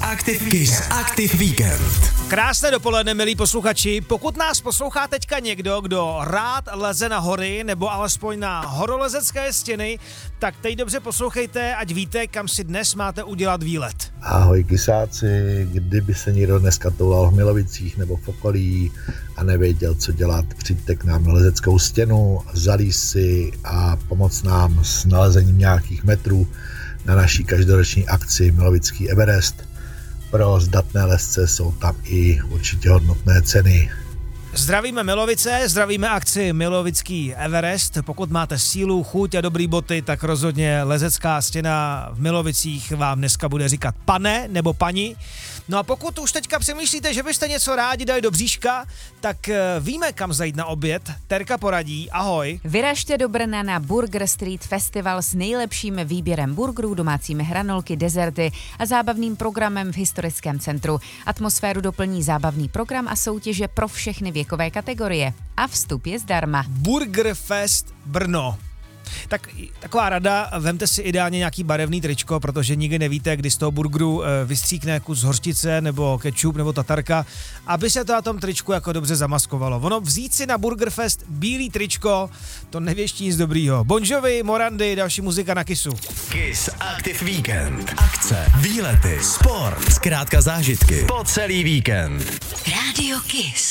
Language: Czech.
Kiss Aktiv víkend. Krásné dopoledne, milí posluchači. Pokud nás poslouchá teďka někdo, kdo rád leze na hory nebo alespoň na horolezecké stěny, tak teď dobře poslouchejte, ať víte, kam si dnes máte udělat výlet. Ahoj kysáci, kdyby se někdo dneska toulal v Milovicích nebo v okolí a nevěděl, co dělat, přijďte k nám na lezeckou stěnu, zalíz si a pomoct nám s nalezením nějakých metrů na naší každoroční akci Milovický Everest. Pro zdatné lezce jsou tam i určitě hodnotné ceny. Zdravíme Milovice, zdravíme akci Milovický Everest. Pokud máte sílu, chuť a dobrý boty, tak rozhodně lezecká stěna v Milovicích vám dneska bude říkat pane nebo paní. No a pokud už teďka přemýšlíte, že byste něco rádi dali do bříška, tak víme, kam zajít na oběd. Terka poradí, ahoj. Vyražte do Brna na Burger Street Festival s nejlepším výběrem burgerů, domácími hranolky, dezerty a zábavným programem v historickém centru. Atmosféru doplní zábavný program a soutěže pro všechny věkové kategorie. A vstup je zdarma. Burger Fest Brno. Tak taková rada, vemte si ideálně nějaký barevný tričko, protože nikdy nevíte, kdy z toho burgeru vystříkne kus hořčice nebo kečup nebo tatarka, aby se to na tom tričku jako dobře zamaskovalo. Ono vzít si na Burgerfest bílý tričko, to nevěští nic dobrýho. Bon Jovi, Morandy, další muzika na Kissu. Kiss Aktiv víkend. Akce, výlety, sport, zkrátka zážitky po celý víkend. Radio Kiss.